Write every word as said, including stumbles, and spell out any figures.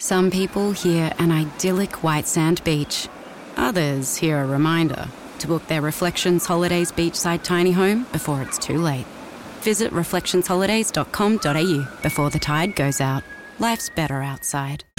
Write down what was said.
Some people hear an idyllic white sand beach. Others hear a reminder to book their Reflections Holidays beachside tiny home before it's too late. Visit reflections holidays dot com dot a u before the tide goes out. Life's better outside.